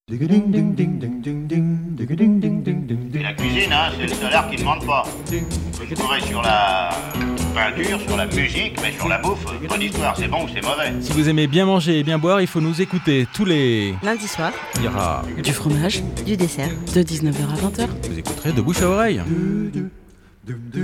Et la cuisine, hein, c'est le salaire qui ne manque pas. Je pourrais sur la peinture, sur la musique, mais sur la bouffe, pas d'histoire, c'est bon ou c'est mauvais. Si vous aimez bien manger et bien boire, il faut nous écouter tous les... Lundi soir, Il y aura... du fromage, du dessert, de 19h à 20h. Vous écouterez de bouche à oreille.